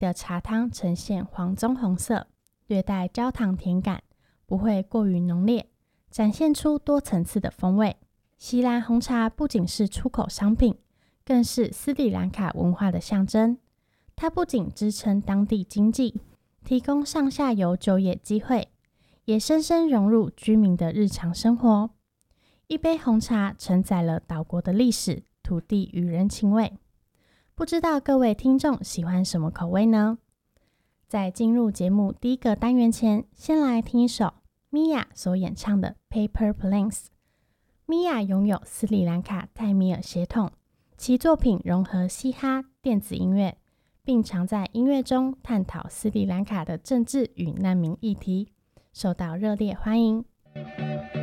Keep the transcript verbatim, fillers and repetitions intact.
的茶汤呈现黄棕红色，略带焦糖甜感，不会过于浓烈，展现出多层次的风味。锡兰红茶不仅是出口商品，更是斯里兰卡文化的象征。它不仅支撑当地经济，提供上下游就业机会，也深深融入居民的日常生活。一杯红茶承载了岛国的历史、土地与人情味。不知道各位听众喜欢什么口味呢？在进入节目第一个单元前，先来听一首 Mia 所演唱的 Paper Planes。Mia 拥有斯里兰卡泰米尔血统，其作品融合嘻哈、电子音乐，并常在音乐中探讨斯里兰卡的政治与难民议题，受到热烈欢迎。